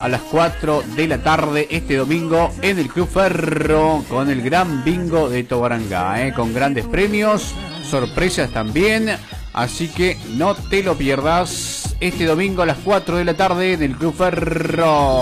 a las 4 de la tarde este domingo en el Club Ferro con el gran bingo de Tobaranga, con grandes premios, sorpresas también, así que no te lo pierdas este domingo a las 4 de la tarde en el Club Ferro.